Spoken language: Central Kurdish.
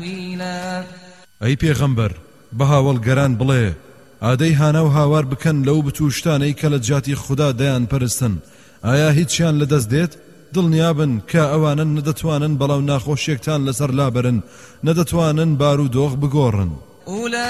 ئەی پێغەمبەر بە هاوڵگەران بڵێ ئادەی هانە و هاوار بکەن لەو بتوشتانەی کە لە جاتی خوددا دەیان پەرستن ئایا هیچیان لەدەست دێت دڵنیابن کە ئەوانن نەدەتوانن بەڵاو ناخۆشیەکتان لەسەر لابەرن نەدەتوانن بارودۆخ بگۆڕن